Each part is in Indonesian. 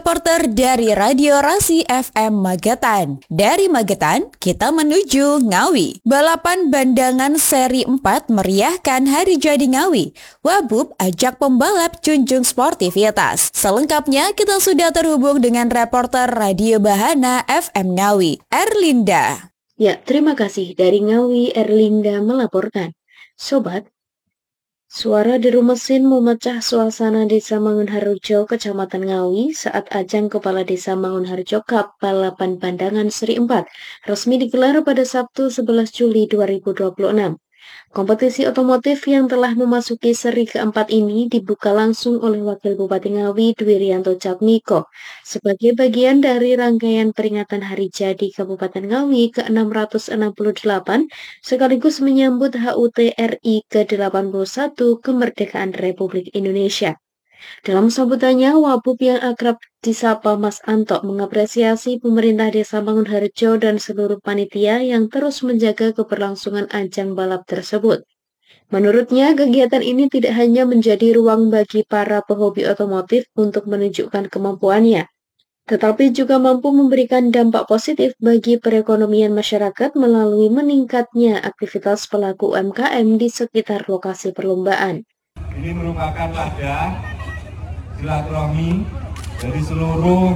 reporter dari Radio Rasi FM Magetan. Dari Magetan, kita menuju Ngawi. Balapan bandangan seri 4 meriahkan Hari Jadi Ngawi. Wabub ajak pembalap junjung sportivitas. Selengkapnya kita sudah terhubung dengan reporter Radio Bahana FM Ngawi, Erlinda. Ya, terima kasih. Dari Ngawi, Erlinda melaporkan. Sobat, suara deru mesin memecah suasana Desa Mangunharjo, Kecamatan Ngawi saat ajang Kepala Desa Mangunharjo Cup Balapan Bandangan Seri 4 resmi digelar pada Sabtu 11 Juli 2026. Kompetisi otomotif yang telah memasuki seri keempat ini dibuka langsung oleh Wakil Bupati Ngawi Dwi Rianto Jatmiko sebagai bagian dari rangkaian peringatan Hari Jadi Kabupaten Ngawi ke-668 sekaligus menyambut HUT RI ke-81 Kemerdekaan Republik Indonesia. Dalam sambutannya, Wabub yang akrab disapa Mas Anto mengapresiasi pemerintah Desa Mangunharjo dan seluruh panitia yang terus menjaga keberlangsungan ajang balap tersebut. Menurutnya, kegiatan ini tidak hanya menjadi ruang bagi para pehobi otomotif untuk menunjukkan kemampuannya, tetapi juga mampu memberikan dampak positif bagi perekonomian masyarakat melalui meningkatnya aktivitas pelaku UMKM di sekitar lokasi perlombaan. Ini merupakan wadah silaturahmi dari seluruh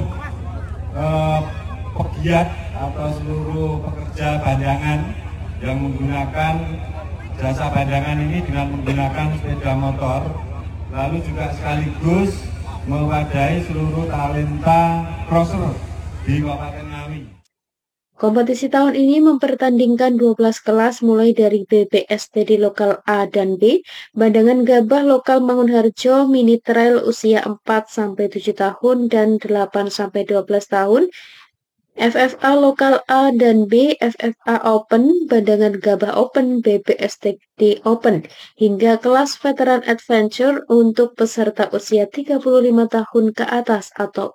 pegiat atau seluruh pekerja bandangan yang menggunakan jasa bandangan ini dengan menggunakan sepeda motor, lalu juga sekaligus mewadahi seluruh talenta crosser di Kabupaten Ngawi. Kompetisi tahun ini mempertandingkan 12 kelas mulai dari BBSTD lokal A dan B, bandangan gabah lokal Mangunharjo, mini trail usia 4-7 tahun dan 8-12 tahun, FFA lokal A dan B, FFA Open, bandangan gabah Open, BBSTD Open, hingga kelas veteran adventure untuk peserta usia 35 tahun ke atas atau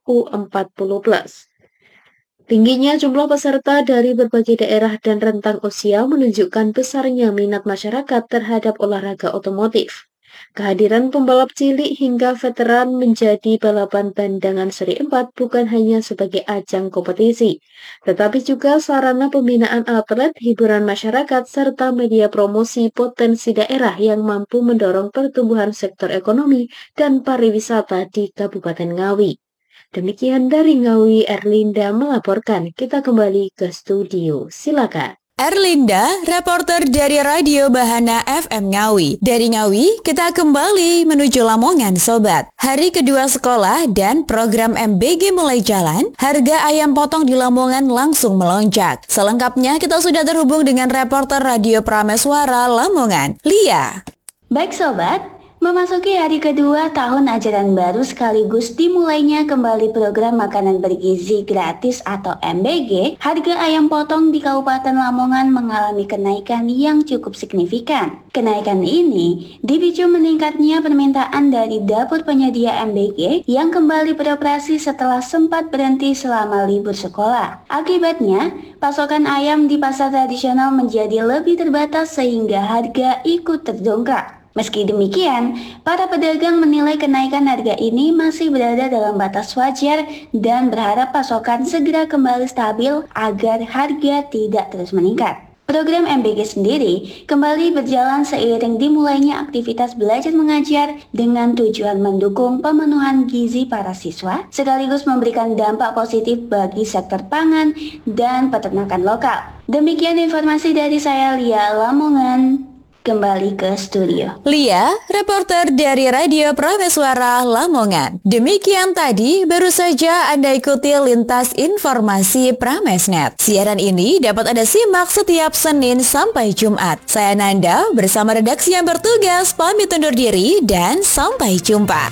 U40+. Tingginya jumlah peserta dari berbagai daerah dan rentang usia menunjukkan besarnya minat masyarakat terhadap olahraga otomotif. Kehadiran pembalap cilik hingga veteran menjadi balapan bandangan seri 4 bukan hanya sebagai ajang kompetisi, tetapi juga sarana pembinaan atlet, hiburan masyarakat, serta media promosi potensi daerah yang mampu mendorong pertumbuhan sektor ekonomi dan pariwisata di Kabupaten Ngawi. Demikian dari Ngawi, Erlinda melaporkan. Kita kembali ke studio. Silakan. Erlinda, reporter dari Radio Bahana FM Ngawi. Dari Ngawi, kita kembali menuju Lamongan, Sobat. Hari kedua sekolah dan program MBG mulai jalan, harga ayam potong di Lamongan langsung melonjak. Selengkapnya kita sudah terhubung dengan reporter Radio Prameswara Lamongan, Lia. Baik Sobat, memasuki hari kedua tahun ajaran baru sekaligus dimulainya kembali program makanan bergizi gratis atau MBG, harga ayam potong di Kabupaten Lamongan mengalami kenaikan yang cukup signifikan. Kenaikan ini dipicu meningkatnya permintaan dari dapur penyedia MBG yang kembali beroperasi setelah sempat berhenti selama libur sekolah. Akibatnya, pasokan ayam di pasar tradisional menjadi lebih terbatas sehingga harga ikut terdongkrak. Meski demikian, para pedagang menilai kenaikan harga ini masih berada dalam batas wajar dan berharap pasokan segera kembali stabil agar harga tidak terus meningkat. Program MBG sendiri kembali berjalan seiring dimulainya aktivitas belajar mengajar dengan tujuan mendukung pemenuhan gizi para siswa, sekaligus memberikan dampak positif bagi sektor pangan dan peternakan lokal. Demikian informasi dari saya, Lia Lamongan. Kembali ke studio. Lia, reporter dari Radio Prameswara Lamongan. Demikian tadi baru saja Anda ikuti lintas informasi Pramesnet. Siaran ini dapat Anda simak setiap Senin sampai Jumat. Saya Nanda bersama redaksi yang bertugas pamit undur diri dan sampai jumpa.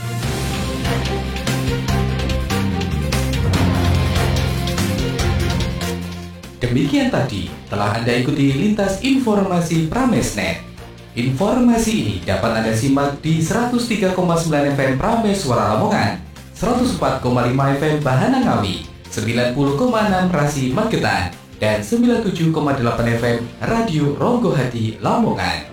Demikian tadi telah Anda ikuti lintas informasi Pramesnet. Informasi ini dapat Anda simak di 103,9 FM Prameswara Lamongan, 104,5 FM Bahana Ngawi, 90,6 Rasi Magetan, dan 97,8 FM Radio Ronggo Hati Lamongan.